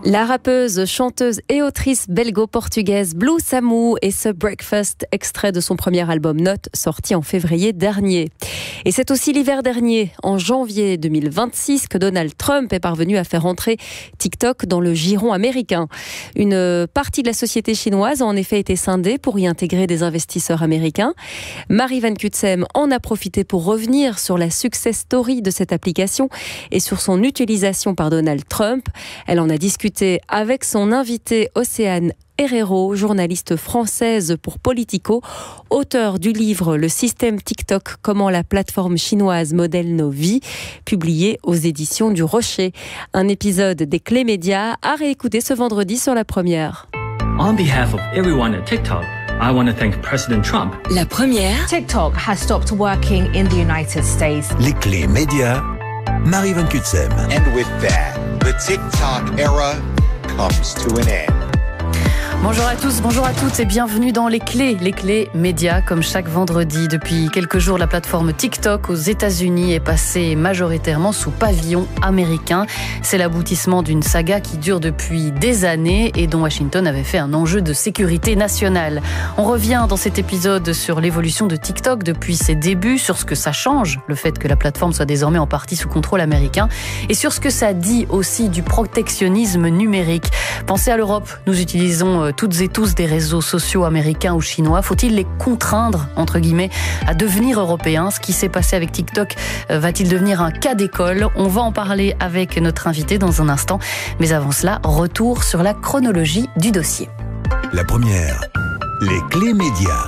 La rappeuse, chanteuse et autrice belgo-portugaise Blue Samu et ce Breakfast, extrait de son premier album Note, sorti en février dernier. Et c'est aussi l'hiver dernier, en janvier 2026, que Donald Trump est parvenu à faire entrer TikTok dans le giron américain. Une partie de la société chinoise a en effet été scindée pour y intégrer des investisseurs américains. Marie Van Cutsem en a profité pour revenir sur la success story de cette application et sur son utilisation par Donald Trump. Elle en a discuté avec son invitée Océane Herrero, journaliste française pour Politico, auteur du livre Le système TikTok, comment la plateforme chinoise modèle nos vies, publié aux éditions du Rocher. Un épisode des Clés Médias à réécouter ce vendredi sur La Première. On behalf of everyone at TikTok, I want to thank President Trump. La Première. TikTok has stopped working in the United States. Les Clés Médias, Marie Van Cutsem. And with that, the TikTok era comes to an end. Bonjour à tous, bonjour à toutes et bienvenue dans Les Clés Médias. Comme chaque vendredi, depuis quelques jours, la plateforme TikTok aux États-Unis est passée majoritairement sous pavillon américain. C'est l'aboutissement d'une saga qui dure depuis des années et dont Washington avait fait un enjeu de sécurité nationale. On revient dans cet épisode sur l'évolution de TikTok depuis ses débuts, sur ce que ça change, le fait que la plateforme soit désormais en partie sous contrôle américain, et sur ce que ça dit aussi du protectionnisme numérique. Pensez à l'Europe, nous utilisons toutes et tous des réseaux sociaux américains ou chinois. Faut-il les contraindre, entre guillemets, à devenir européens? Ce qui s'est passé avec TikTok va-t-il devenir un cas d'école? On va en parler avec notre invité dans un instant. Mais avant cela, retour sur la chronologie du dossier. La Première, Les Clés Médias.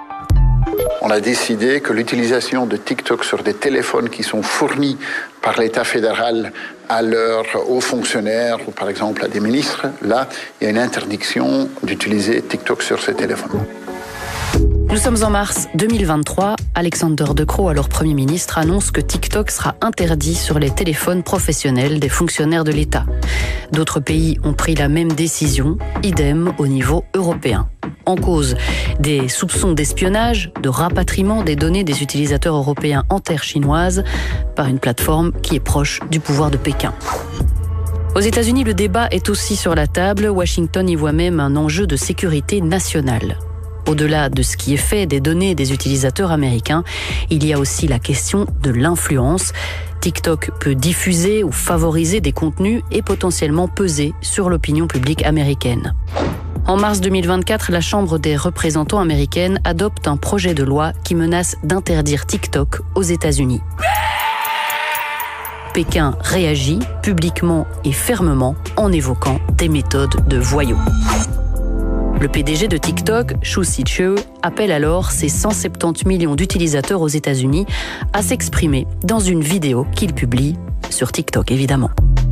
On a décidé que l'utilisation de TikTok sur des téléphones qui sont fournis par l'État fédéral à leurs hauts fonctionnaires ou par exemple à des ministres, là, il y a une interdiction d'utiliser TikTok sur ces téléphones. Nous sommes en mars 2023. Alexander De Croo, alors Premier ministre, annonce que TikTok sera interdit sur les téléphones professionnels des fonctionnaires de l'État. D'autres pays ont pris la même décision, idem au niveau européen. En cause, des soupçons d'espionnage, de rapatriement des données des utilisateurs européens en terre chinoise par une plateforme qui est proche du pouvoir de Pékin. Aux États-Unis, le débat est aussi sur la table. Washington y voit même un enjeu de sécurité nationale. Au-delà de ce qui est fait des données des utilisateurs américains, il y a aussi la question de l'influence. TikTok peut diffuser ou favoriser des contenus et potentiellement peser sur l'opinion publique américaine. En mars 2024, la Chambre des représentants américaine adopte un projet de loi qui menace d'interdire TikTok aux États-Unis. Pékin réagit publiquement et fermement en évoquant des méthodes de voyous. Le PDG de TikTok, Shou Zi Chew, appelle alors ses 170 millions d'utilisateurs aux États-Unis à s'exprimer dans une vidéo qu'il publie sur TikTok, évidemment.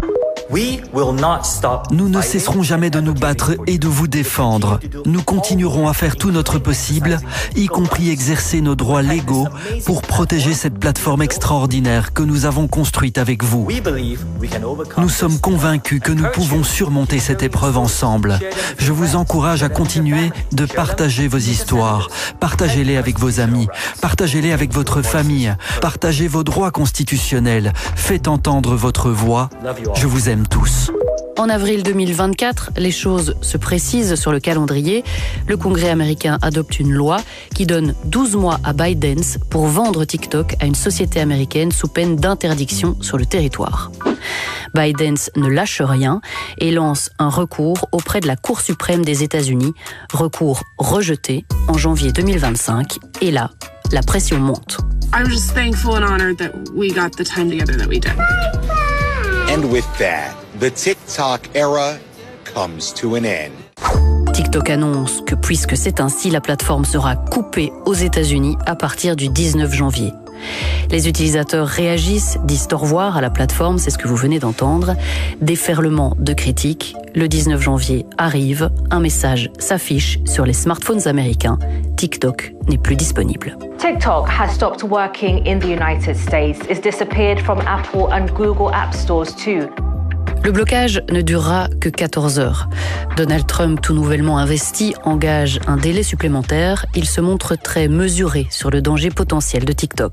Nous ne cesserons jamais de nous battre et de vous défendre. Nous continuerons à faire tout notre possible, y compris exercer nos droits légaux pour protéger cette plateforme extraordinaire que nous avons construite avec vous. Nous sommes convaincus que nous pouvons surmonter cette épreuve ensemble. Je vous encourage à continuer de partager vos histoires. Partagez-les avec vos amis. Partagez-les avec votre famille. Partagez vos droits constitutionnels. Faites entendre votre voix. Je vous aime tous. En avril 2024, les choses se précisent sur le calendrier. Le Congrès américain adopte une loi qui donne 12 mois à ByteDance pour vendre TikTok à une société américaine sous peine d'interdiction sur le territoire. ByteDance ne lâche rien et lance un recours auprès de la Cour suprême des États-Unis. Recours rejeté en janvier 2025. Et là, la pression monte. I'm just thankful and honored that we got the time together that we did. And with that, the TikTok era comes to an end. TikTok annonce que puisque c'est ainsi, la plateforme sera coupée aux États-Unis à partir du 19 janvier. Les utilisateurs réagissent, disent au revoir à la plateforme, c'est ce que vous venez d'entendre. Déferlement de critiques. Le 19 janvier arrive, un message s'affiche sur les smartphones américains. TikTok n'est plus disponible. TikTok has stopped working in the United States. It's disappeared from Apple and Google app stores too. Le blocage ne durera que 14 heures. Donald Trump, tout nouvellement investi, engage un délai supplémentaire. Il se montre très mesuré sur le danger potentiel de TikTok.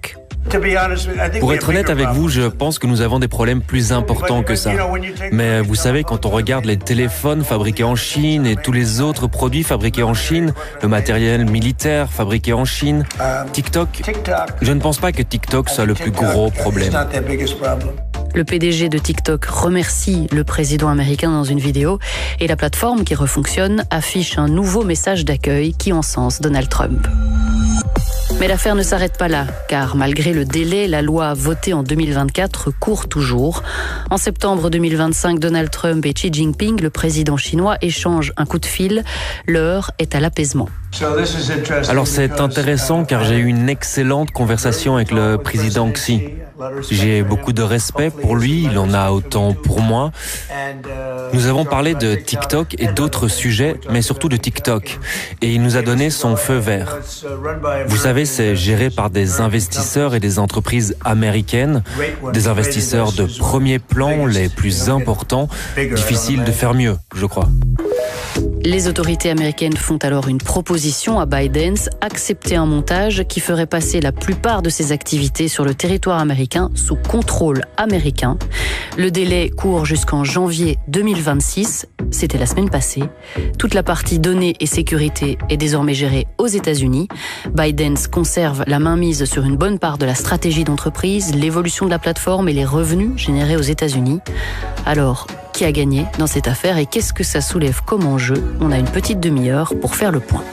Pour être honnête avec vous, je pense que nous avons des problèmes plus importants que ça. Mais vous savez, quand on regarde les téléphones fabriqués en Chine et tous les autres produits fabriqués en Chine, le matériel militaire fabriqué en Chine, TikTok, je ne pense pas que TikTok soit le plus gros problème. Le PDG de TikTok remercie le président américain dans une vidéo et la plateforme qui refonctionne affiche un nouveau message d'accueil qui encense Donald Trump. Mais l'affaire ne s'arrête pas là, car malgré le délai, la loi votée en 2024 court toujours. En septembre 2025, Donald Trump et Xi Jinping, le président chinois, échangent un coup de fil. L'heure est à l'apaisement. Alors c'est intéressant car j'ai eu une excellente conversation avec le président Xi. J'ai beaucoup de respect pour lui, il en a autant pour moi. Nous avons parlé de TikTok et d'autres sujets, mais surtout de TikTok. Et il nous a donné son feu vert. Vous savez, c'est géré par des investisseurs et des entreprises américaines, des investisseurs de premier plan, les plus importants. Difficile de faire mieux, je crois. Les autorités américaines font alors une proposition à ByteDance, accepter un montage qui ferait passer la plupart de ses activités sur le territoire américain sous contrôle américain. Le délai court jusqu'en janvier 2026, c'était la semaine passée. Toute la partie données et sécurité est désormais gérée aux États-Unis. ByteDance conserve la mainmise sur une bonne part de la stratégie d'entreprise, l'évolution de la plateforme et les revenus générés aux États-Unis. Alors, qui a gagné dans cette affaire et qu'est-ce que ça soulève comme enjeu? On a une petite demi-heure pour faire le point.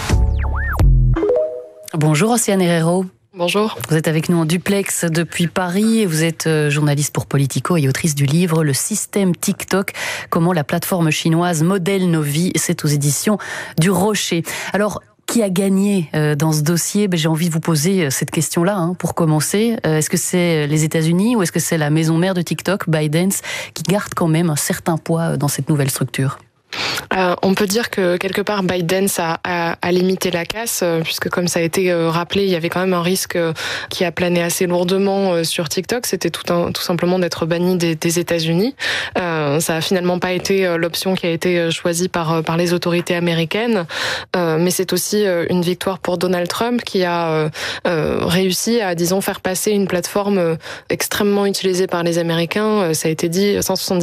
Bonjour Océane Herrero. Bonjour. Vous êtes avec nous en duplex depuis Paris et vous êtes journaliste pour Politico et autrice du livre Le système TikTok, comment la plateforme chinoise modèle nos vies. C'est aux éditions du Rocher. Alors, qui a gagné dans ce dossier? J'ai envie de vous poser cette question-là pour commencer. Est-ce que c'est les États-Unis ou est-ce que c'est la maison mère de TikTok, ByteDance, qui garde quand même un certain poids dans cette nouvelle structure? On peut dire que quelque part ByteDance a limité la casse, puisque comme ça a été rappelé, il y avait quand même un risque qui a plané assez lourdement sur TikTok. C'était tout simplement d'être banni des États-Unis. Ça a finalement pas été l'option qui a été choisie par les autorités américaines, mais c'est aussi une victoire pour Donald Trump qui a réussi à, disons, faire passer une plateforme extrêmement utilisée par les Américains. Ça a été dit, 170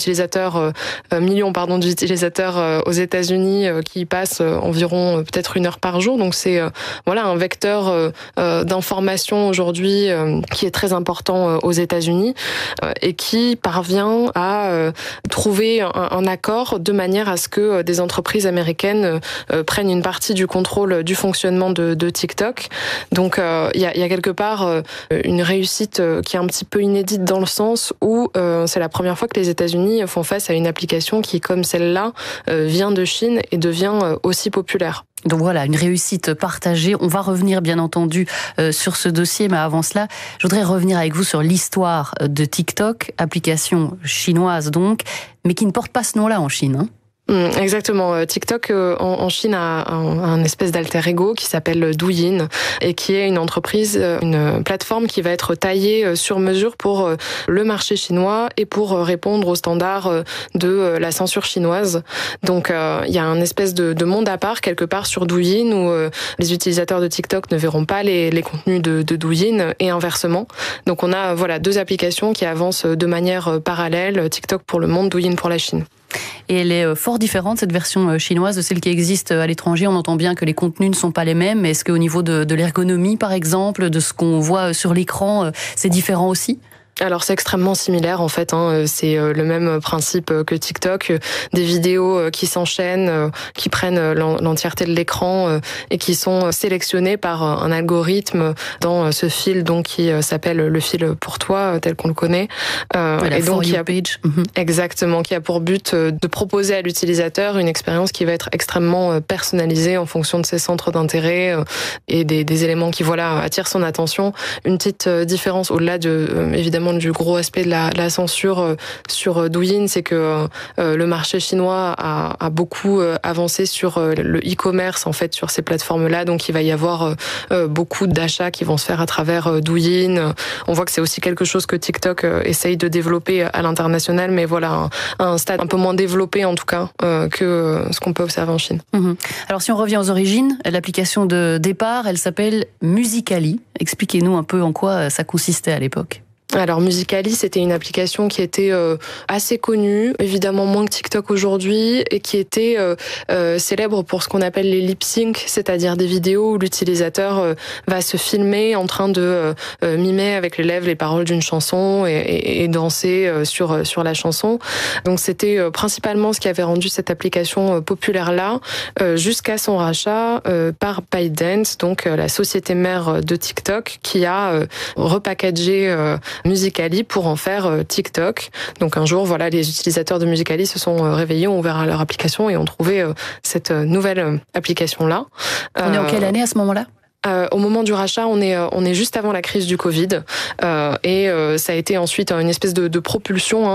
millions d'utilisateurs aux États-Unis qui passent environ peut-être 1 heure par jour. Donc c'est un vecteur d'information aujourd'hui qui est très important aux États-Unis et qui parvient à trouver un accord de manière à ce que des entreprises américaines prennent une partie du contrôle du fonctionnement de TikTok. Donc il y a quelque part une réussite qui est un petit peu inédite dans le sens où c'est la première fois que les États-Unis font face à une application qui, comme celle-là, vient de Chine et devient aussi populaire. Donc voilà, une réussite partagée. On va revenir bien entendu sur ce dossier, mais avant cela, je voudrais revenir avec vous sur l'histoire de TikTok, application chinoise donc, mais qui ne porte pas ce nom-là en Chine. Exactement. TikTok en Chine a un espèce d'alter ego qui s'appelle Douyin et qui est une entreprise, une plateforme qui va être taillée sur mesure pour le marché chinois et pour répondre aux standards de la censure chinoise. Donc il y a un espèce de monde à part quelque part sur Douyin où les utilisateurs de TikTok ne verront pas les contenus de Douyin et inversement. Donc on a deux applications qui avancent de manière parallèle, TikTok pour le monde, Douyin pour la Chine. Et elle est fort différente, cette version chinoise, de celle qui existe à l'étranger. On entend bien que les contenus ne sont pas les mêmes. Mais est-ce qu'au niveau de l'ergonomie, par exemple, de ce qu'on voit sur l'écran, c'est différent aussi ? Alors c'est extrêmement similaire en fait, c'est le même principe que TikTok, des vidéos qui s'enchaînent, qui prennent l'entièreté de l'écran et qui sont sélectionnées par un algorithme dans ce fil donc qui s'appelle le fil pour toi tel qu'on le connaît. Et donc qui a exactement, qui a pour but de proposer à l'utilisateur une expérience qui va être extrêmement personnalisée en fonction de ses centres d'intérêt et des éléments qui attirent son attention. Une petite différence au-delà de évidemment évidemment du gros aspect de la censure sur Douyin, c'est que le marché chinois a beaucoup avancé sur le e-commerce, en fait, sur ces plateformes-là. Donc, il va y avoir beaucoup d'achats qui vont se faire à travers Douyin. On voit que c'est aussi quelque chose que TikTok essaye de développer à l'international, mais voilà, à un stade un peu moins développé, en tout cas, que ce qu'on peut observer en Chine. Alors, si on revient aux origines, l'application de départ, elle s'appelle Musical.ly. Expliquez-nous un peu en quoi ça consistait à l'époque. Alors Musical.ly, c'était une application qui était assez connue, évidemment moins que TikTok aujourd'hui, et qui était célèbre pour ce qu'on appelle les lip sync, c'est-à-dire des vidéos où l'utilisateur va se filmer en train de mimer avec les lèvres les paroles d'une chanson et danser sur la chanson. Donc c'était principalement ce qui avait rendu cette application populaire là, jusqu'à son rachat par ByteDance, donc la société mère de TikTok, qui a repackagé Musical.ly pour en faire TikTok. Donc un jour, voilà, les utilisateurs de Musical.ly se sont réveillés, ont ouvert leur application et ont trouvé cette nouvelle application-là. On est en quelle année à ce moment-là ? Au moment du rachat, on est juste avant la crise du Covid, et ça a été ensuite une espèce de propulsion,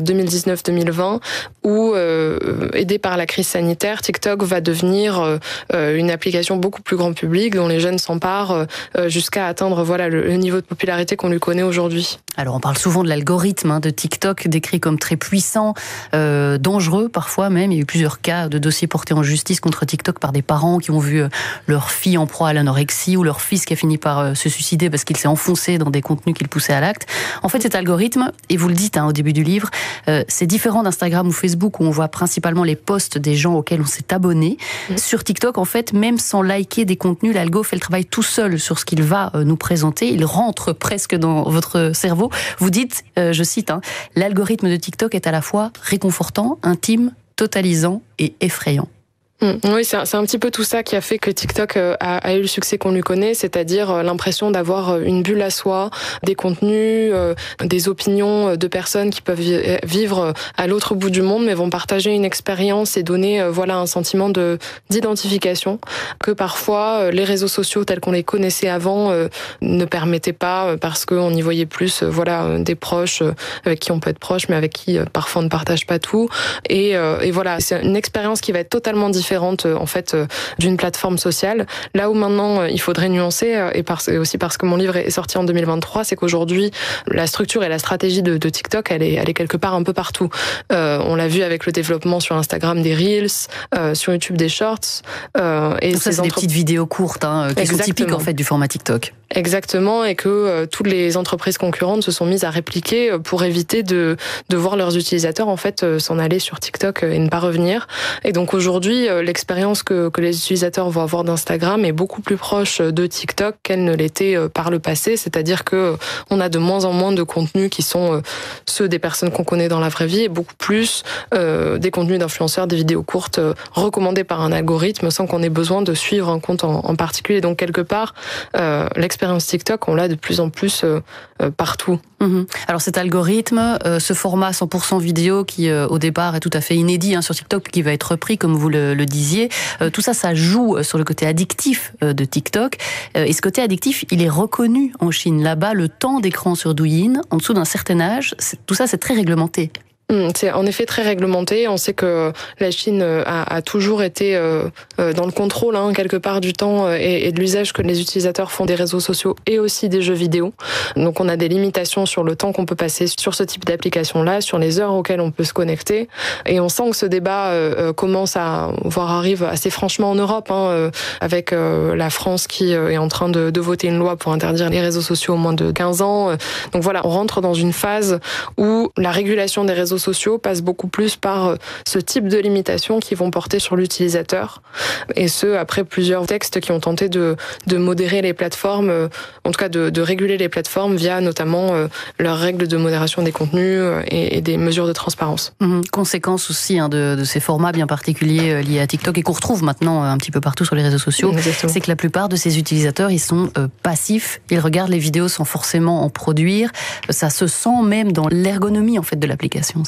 2019-2020, où aidé par la crise sanitaire, TikTok va devenir une application beaucoup plus grand public dont les jeunes s'emparent jusqu'à atteindre voilà le niveau de popularité qu'on lui connaît aujourd'hui. Alors on parle souvent de l'algorithme de TikTok, décrit comme très puissant, dangereux parfois même. Il y a eu plusieurs cas de dossiers portés en justice contre TikTok par des parents qui ont vu leur fille en proie à l'anorexie ou leur fils qui a fini par se suicider parce qu'il s'est enfoncé dans des contenus qui le poussaient à l'acte. En fait, cet algorithme, et vous le dites au début du livre, c'est différent d'Instagram ou Facebook où on voit principalement les posts des gens auxquels on s'est abonné. Sur TikTok, en fait, même sans liker des contenus, l'algo fait le travail tout seul sur ce qu'il va nous présenter. Il rentre presque dans votre cerveau. Vous dites, je cite, l'algorithme de TikTok est à la fois réconfortant, intime, totalisant et effrayant. Oui, c'est un petit peu tout ça qui a fait que TikTok a eu le succès qu'on lui connaît, c'est-à-dire l'impression d'avoir une bulle à soi, des contenus, des opinions de personnes qui peuvent vivre à l'autre bout du monde, mais vont partager une expérience et donner voilà un sentiment d'identification que parfois les réseaux sociaux tels qu'on les connaissait avant ne permettaient pas, parce qu'on y voyait plus voilà des proches avec qui on peut être proche, mais avec qui parfois on ne partage pas tout. Et voilà, c'est une expérience qui va être totalement différente en fait d'une plateforme sociale. Là où maintenant il faudrait nuancer, et aussi parce que mon livre est sorti en 2023, c'est qu'aujourd'hui la structure et la stratégie de TikTok elle est quelque part un peu partout. On l'a vu avec le développement sur Instagram des Reels, sur YouTube des Shorts. Et ça, c'est des petites vidéos courtes qui sont typiques en fait du format TikTok. Exactement, et que toutes les entreprises concurrentes se sont mises à répliquer pour éviter de voir leurs utilisateurs en fait s'en aller sur TikTok et ne pas revenir. Et donc aujourd'hui, l'expérience que les utilisateurs vont avoir d'Instagram est beaucoup plus proche de TikTok qu'elle ne l'était par le passé, c'est-à-dire que on a de moins en moins de contenus qui sont ceux des personnes qu'on connaît dans la vraie vie, et beaucoup plus des contenus d'influenceurs, des vidéos courtes recommandées par un algorithme sans qu'on ait besoin de suivre un compte en particulier. Donc quelque part, l'expérience TikTok, on l'a de plus en plus partout. Alors cet algorithme, ce format 100% vidéo qui au départ est tout à fait inédit sur TikTok, qui va être repris comme vous le disiez, tout ça, ça joue sur le côté addictif de TikTok. Et ce côté addictif, il est reconnu en Chine. Là-bas, le temps d'écran sur Douyin, en dessous d'un certain âge, tout ça c'est très réglementé. C'est en effet très réglementé. On sait que la Chine a toujours été dans le contrôle quelque part du temps et de l'usage que les utilisateurs font des réseaux sociaux et aussi des jeux vidéo. Donc on a des limitations sur le temps qu'on peut passer sur ce type d'application-là, sur les heures auxquelles on peut se connecter. Et on sent que ce débat commence voire arrive assez franchement en Europe, avec la France qui est en train de voter une loi pour interdire les réseaux sociaux aux moins de 15 ans. Donc voilà, on rentre dans une phase où la régulation des réseaux sociaux passe beaucoup plus par ce type de limitations qui vont porter sur l'utilisateur, et ce après plusieurs textes qui ont tenté de modérer les plateformes, en tout cas de réguler les plateformes via notamment leurs règles de modération des contenus et des mesures de transparence. Conséquence aussi de ces formats bien particuliers liés à TikTok et qu'on retrouve maintenant un petit peu partout sur les réseaux sociaux. Exactement. C'est que la plupart de ces utilisateurs, ils sont passifs, ils regardent les vidéos sans forcément en produire. Ça se sent même dans l'ergonomie en fait de l'application.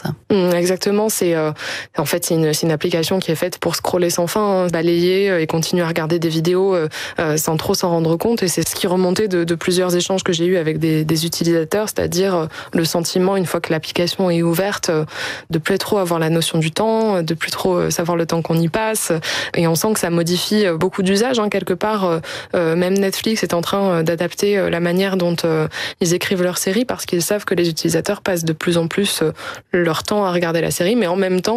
ça. Exactement, en fait c'est une application qui est faite pour scroller sans fin, balayer et continuer à regarder des vidéos sans trop s'en rendre compte. Et c'est ce qui remontait de plusieurs échanges que j'ai eus avec des utilisateurs, c'est-à-dire le sentiment, une fois que l'application est ouverte, de plus trop avoir la notion du temps, de plus trop savoir le temps qu'on y passe. Et on sent que ça modifie beaucoup d'usages, quelque part. Même Netflix est en train d'adapter la manière dont ils écrivent leurs séries, parce qu'ils savent que les utilisateurs passent de plus en plus leur temps à regarder la série, mais en même temps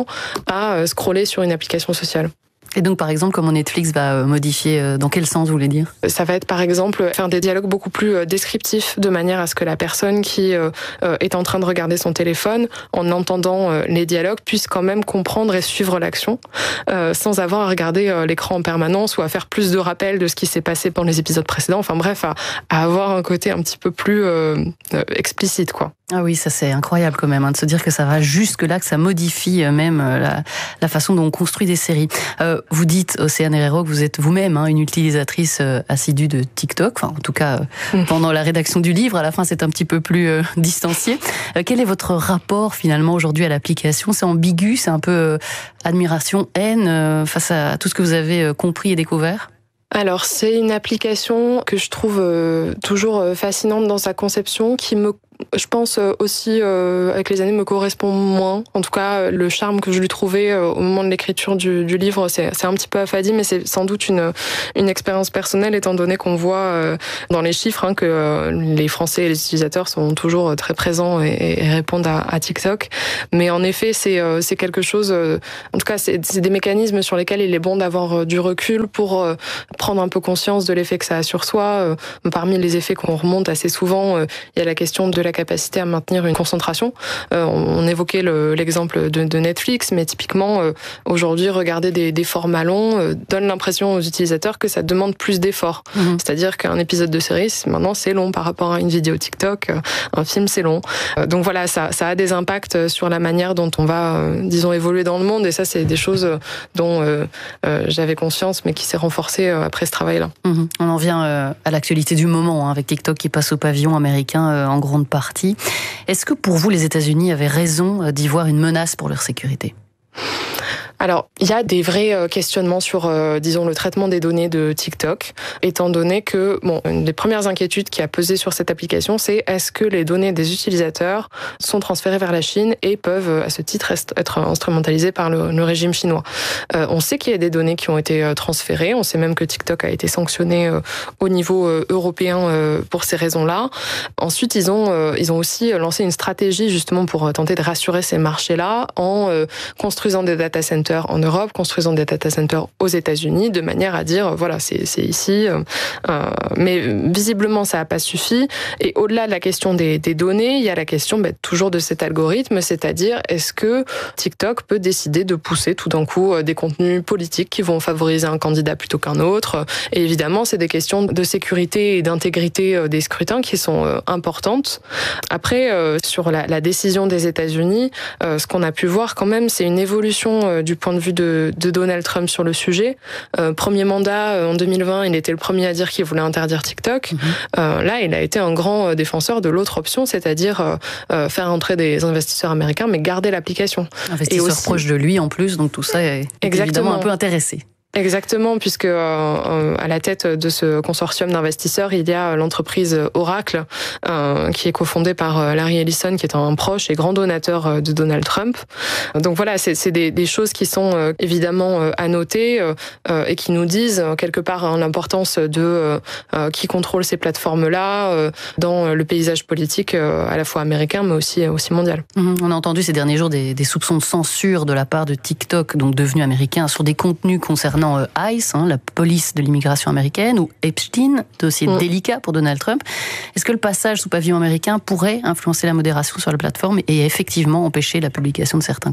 à scroller sur une application sociale. Et donc, par exemple, comment Netflix va modifier, dans quel sens vous voulez dire ? Ça va être, par exemple, faire des dialogues beaucoup plus descriptifs, de manière à ce que la personne qui est en train de regarder son téléphone, en entendant les dialogues, puisse quand même comprendre et suivre l'action, sans avoir à regarder l'écran en permanence ou à faire plus de rappels de ce qui s'est passé pendant les épisodes précédents. Enfin bref, à avoir un côté un petit peu plus explicite, quoi. Ah oui, ça c'est incroyable quand même, de se dire que ça va jusque-là, que ça modifie même la façon dont on construit des séries. Vous dites, Océane Herrero, que vous êtes vous-même une utilisatrice assidue de TikTok, enfin en tout cas pendant la rédaction du livre, à la fin c'est un petit peu plus distancié. Quel est votre rapport finalement aujourd'hui à l'application ? C'est ambigu, c'est un peu admiration, haine face à tout ce que vous avez compris et découvert ? Alors, c'est une application que je trouve toujours fascinante dans sa conception, qui je pense aussi, avec les années, me correspond moins. En tout cas, le charme que je lui trouvais au moment de l'écriture du livre, c'est un petit peu affadi, mais c'est sans doute une expérience personnelle, étant donné qu'on voit dans les chiffres que les Français et les utilisateurs sont toujours très présents et répondent à TikTok. Mais en effet, c'est quelque chose... en tout cas, c'est des mécanismes sur lesquels il est bon d'avoir du recul pour prendre un peu conscience de l'effet que ça a sur soi. Parmi les effets qu'on remonte assez souvent, il y a la question de la capacité à maintenir une concentration. On évoquait l'exemple de Netflix, mais typiquement, aujourd'hui, regarder des formats longs donne l'impression aux utilisateurs que ça demande plus d'efforts. C'est-à-dire qu'un épisode de série, maintenant, c'est long par rapport à une vidéo TikTok. Un film, c'est long. Donc voilà, ça a des impacts sur la manière dont on va, disons, évoluer dans le monde. Et ça, c'est des choses dont j'avais conscience, mais qui s'est renforcée après ce travail-là. On en vient à l'actualité du moment, avec TikTok qui passe au pavillon américain en grande partie. Est-ce que pour vous, les États-Unis avaient raison d'y voir une menace pour leur sécurité ? Alors, il y a des vrais questionnements sur, disons, le traitement des données de TikTok, étant donné que, une des premières inquiétudes qui a pesé sur cette application, c'est est-ce que les données des utilisateurs sont transférées vers la Chine et peuvent, à ce titre, être instrumentalisées par le régime chinois. On sait qu'il y a des données qui ont été transférées, on sait même que TikTok a été sanctionné au niveau européen pour ces raisons-là. Ensuite, ils ont aussi lancé une stratégie, justement, pour tenter de rassurer ces marchés-là, en construisant des data centers en Europe, construisant des data centers aux États-Unis, de manière à dire, voilà, c'est ici. Mais visiblement, ça n'a pas suffi. Et au-delà de la question des données, il y a la question toujours de cet algorithme, c'est-à-dire, est-ce que TikTok peut décider de pousser tout d'un coup des contenus politiques qui vont favoriser un candidat plutôt qu'un autre ? Et évidemment, c'est des questions de sécurité et d'intégrité des scrutins qui sont importantes. Après, sur la décision des États-Unis, ce qu'on a pu voir quand même, c'est une évolution du point de vue de Donald Trump sur le sujet. Premier mandat, en 2020, il était le premier à dire qu'il voulait interdire TikTok. Là, il a été un grand défenseur de l'autre option, c'est-à-dire faire entrer des investisseurs américains, mais garder l'application. Investisseurs proches de lui en plus, donc tout ça est évidemment un peu intéressé. Exactement, puisque à la tête de ce consortium d'investisseurs, il y a l'entreprise Oracle, qui est cofondée par Larry Ellison, qui est un proche et grand donateur de Donald Trump. Donc voilà, c'est des choses qui sont évidemment à noter et qui nous disent quelque part l'importance de qui contrôle ces plateformes-là dans le paysage politique à la fois américain, mais aussi mondial. On a entendu ces derniers jours des soupçons de censure de la part de TikTok, donc devenu américain, sur des contenus concernant ICE, la police de l'immigration américaine, ou Epstein, dossier délicat pour Donald Trump. Est-ce que le passage sous pavillon américain pourrait influencer la modération sur la plateforme et effectivement empêcher la publication de certains contenus ?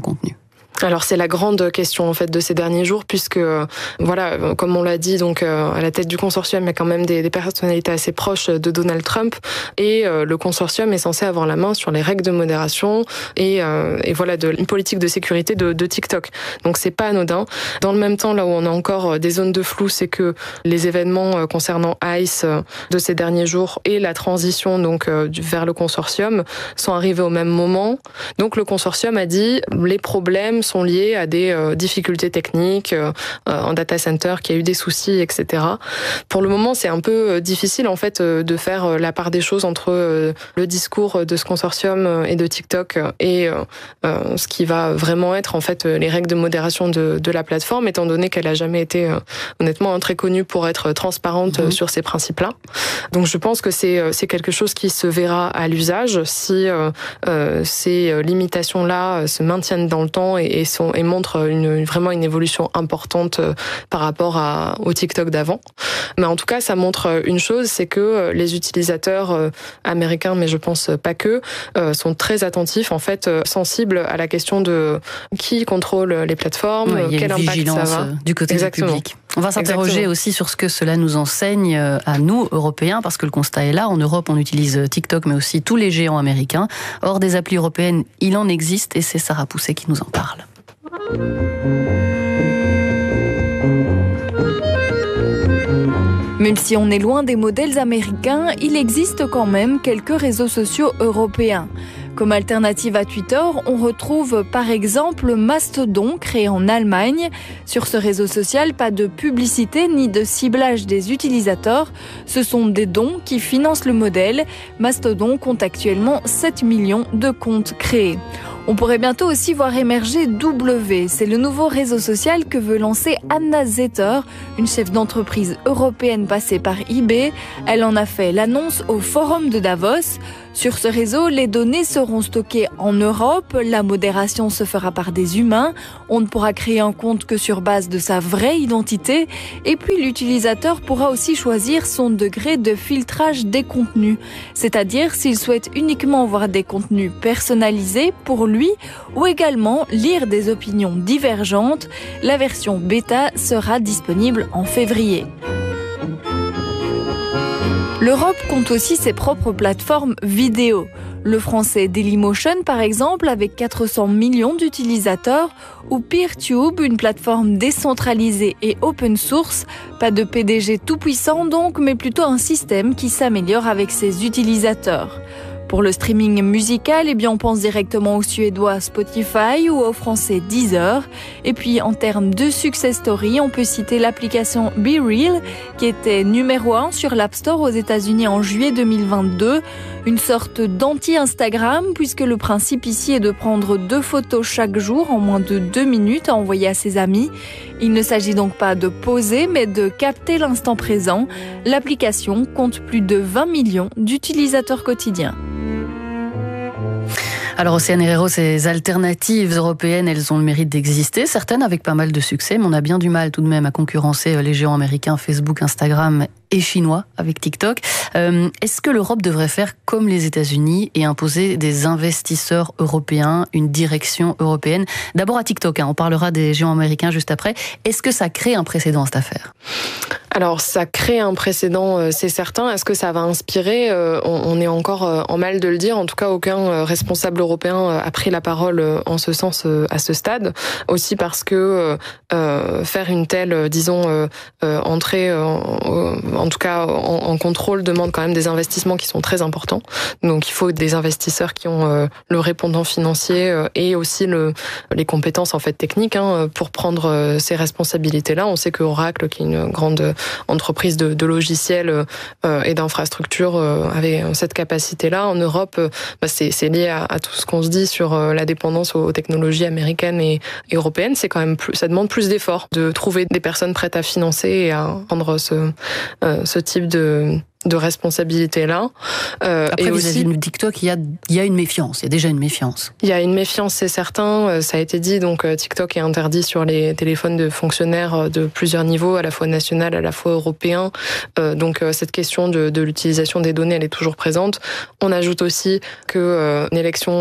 Alors c'est la grande question en fait de ces derniers jours, puisque voilà, comme on l'a dit, donc à la tête du consortium il y a quand même des personnalités assez proches de Donald Trump, et le consortium est censé avoir la main sur les règles de modération et voilà une politique de sécurité de TikTok. Donc c'est pas anodin. Dans le même temps, là où on a encore des zones de flou, c'est que les événements concernant ICE de ces derniers jours et la transition donc vers le consortium sont arrivés au même moment. Donc le consortium a dit les problèmes sont liés à des difficultés techniques en data center, qu'il y a eu des soucis, etc. Pour le moment, c'est un peu difficile en fait de faire la part des choses entre le discours de ce consortium et de TikTok et ce qui va vraiment être en fait les règles de modération de la plateforme, étant donné qu'elle a jamais été honnêtement très connue pour être transparente sur ces principes-là. Donc je pense que c'est quelque chose qui se verra à l'usage si ces limitations-là se maintiennent dans le temps et montrent vraiment une évolution importante par rapport au TikTok d'avant. Mais en tout cas, ça montre une chose, c'est que les utilisateurs américains, mais je pense pas que, sont très attentifs, en fait, sensibles à la question de qui contrôle les plateformes, quel impact ça va. Du côté du public. On va s'interroger aussi sur ce que cela nous enseigne à nous, Européens, parce que le constat est là. En Europe, on utilise TikTok, mais aussi tous les géants américains. Hors des applis européennes, il en existe, et c'est Sarah Pousset qui nous en parle. Même si on est loin des modèles américains, il existe quand même quelques réseaux sociaux européens. Comme alternative à Twitter, on retrouve par exemple Mastodon, créé en Allemagne. Sur ce réseau social, pas de publicité ni de ciblage des utilisateurs. Ce sont des dons qui financent le modèle. Mastodon compte actuellement 7 millions de comptes créés. On pourrait bientôt aussi voir émerger W. C'est le nouveau réseau social que veut lancer Anna Zetter, une chef d'entreprise européenne passée par eBay. Elle en a fait l'annonce au Forum de Davos. Sur ce réseau, les données seront stockées en Europe. La modération se fera par des humains. On ne pourra créer un compte que sur base de sa vraie identité. Et puis, l'utilisateur pourra aussi choisir son degré de filtrage des contenus. C'est-à-dire s'il souhaite uniquement voir des contenus personnalisés pour lui ou également lire des opinions divergentes. La version bêta sera disponible en février. L'Europe compte aussi ses propres plateformes vidéo. Le français Dailymotion, par exemple, avec 400 millions d'utilisateurs, ou PeerTube, une plateforme décentralisée et open source. Pas de PDG tout-puissant donc, mais plutôt un système qui s'améliore avec ses utilisateurs. Pour le streaming musical, on pense directement au suédois Spotify ou au français Deezer. Et puis, en termes de success story, on peut citer l'application BeReal, qui était numéro 1 sur l'App Store aux États-Unis en juillet 2022. Une sorte d'anti-Instagram, puisque le principe ici est de prendre 2 photos chaque jour en moins de 2 minutes à envoyer à ses amis. Il ne s'agit donc pas de poser, mais de capter l'instant présent. L'application compte plus de 20 millions d'utilisateurs quotidiens. Alors Océane Herrero, ces alternatives européennes, elles ont le mérite d'exister, certaines avec pas mal de succès, mais on a bien du mal tout de même à concurrencer les géants américains, Facebook, Instagram et chinois avec TikTok. Est-ce que l'Europe devrait faire comme les États-Unis et imposer des investisseurs européens, une direction européenne? D'abord à TikTok, on parlera des géants américains juste après. Est-ce que ça crée un précédent cette affaire? Alors, ça crée un précédent, c'est certain. Est-ce que ça va inspirer? On est encore en mal de le dire. En tout cas, aucun responsable européen a pris la parole en ce sens à ce stade. Aussi parce que faire une telle, disons, entrée, en tout cas en contrôle, demande quand même des investissements qui sont très importants. Donc, il faut des investisseurs qui ont le répondant financier et aussi les compétences en fait techniques pour prendre ces responsabilités-là. On sait que Oracle, qui est une grande entreprise de logiciels et d'infrastructures avait cette capacité-là. En Europe, c'est lié à tout ce qu'on se dit sur la dépendance aux technologies américaines et européennes. C'est quand même ça demande plus d'efforts de trouver des personnes prêtes à financer et à prendre ce type de responsabilité-là. Après, vis-à-vis de TikTok, il y a une méfiance. Il y a déjà une méfiance. Il y a une méfiance, c'est certain. Ça a été dit, donc TikTok est interdit sur les téléphones de fonctionnaires de plusieurs niveaux, à la fois national, à la fois européen. Donc cette question de l'utilisation des données, elle est toujours présente. On ajoute aussi que une élection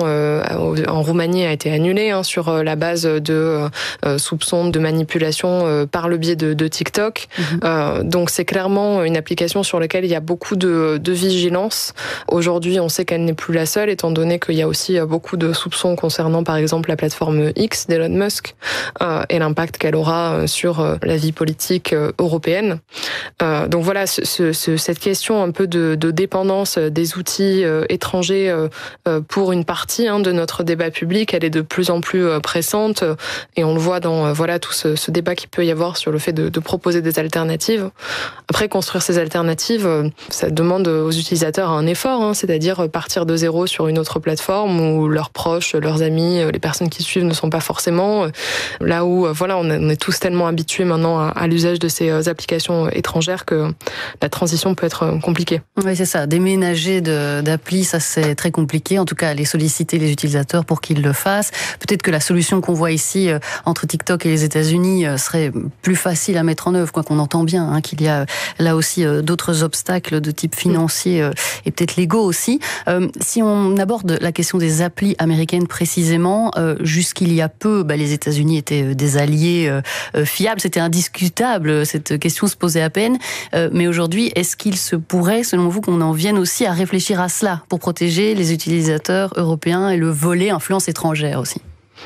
en Roumanie a été annulée sur la base de soupçons de manipulation par le biais de TikTok. Donc c'est clairement une application sur laquelle il y a beaucoup de vigilance. Aujourd'hui, on sait qu'elle n'est plus la seule, étant donné qu'il y a aussi beaucoup de soupçons concernant, par exemple, la plateforme X d'Elon Musk et l'impact qu'elle aura sur la vie politique européenne. Donc voilà, cette question un peu de dépendance des outils étrangers pour une partie de notre débat public, elle est de plus en plus pressante et on le voit dans tout ce débat qu'il peut y avoir sur le fait de proposer des alternatives. Après, construire ces alternatives, ça demande aux utilisateurs un effort, c'est-à-dire partir de zéro sur une autre plateforme où leurs proches, leurs amis, les personnes qui suivent ne sont pas forcément. Là où on est tous tellement habitués maintenant à l'usage de ces applications étrangères que la transition peut être compliquée. Oui, c'est ça. Déménager d'appli, ça c'est très compliqué. En tout cas, aller solliciter les utilisateurs pour qu'ils le fassent. Peut-être que la solution qu'on voit ici entre TikTok et les États-Unis serait plus facile à mettre en œuvre, quoi qu'on entend bien qu'il y a là aussi d'autres obstacles de type financier et peut-être légaux aussi. Si on aborde la question des applis américaines précisément, jusqu'il y a peu, les États-Unis étaient des alliés fiables, c'était indiscutable, cette question se posait à peine. Mais aujourd'hui, est-ce qu'il se pourrait, selon vous, qu'on en vienne aussi à réfléchir à cela pour protéger les utilisateurs européens et le volet influence étrangère aussi ?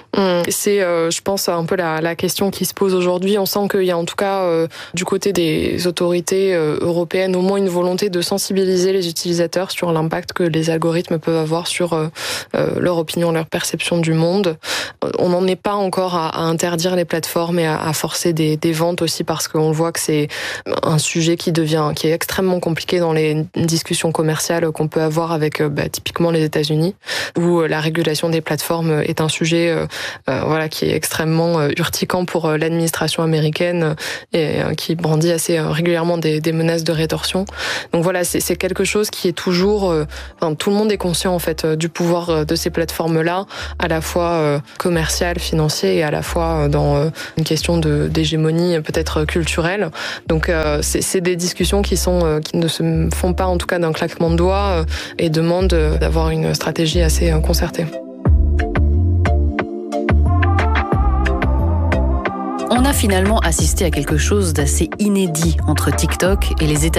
C'est, je pense, un peu la question qui se pose aujourd'hui. On sent qu'il y a en tout cas du côté des autorités européennes au moins une volonté de sensibiliser les utilisateurs sur l'impact que les algorithmes peuvent avoir sur leur opinion, leur perception du monde. On n'en est pas encore à interdire les plateformes et à forcer des ventes aussi parce qu'on voit que c'est un sujet qui est extrêmement compliqué dans les discussions commerciales qu'on peut avoir avec typiquement les États-Unis, où la régulation des plateformes est un sujet qui est extrêmement urticant pour l'administration américaine et qui brandit assez régulièrement des menaces de rétorsion. Donc voilà, c'est quelque chose qui est toujours... tout le monde est conscient en fait du pouvoir de ces plateformes-là, à la fois commercial, financier et à la fois dans une question d'hégémonie peut-être culturelle. Donc c'est des discussions qui ne se font pas en tout cas d'un claquement de doigts et demandent d'avoir une stratégie assez concertée. On a finalement assisté à quelque chose d'assez inédit entre TikTok et les États-Unis.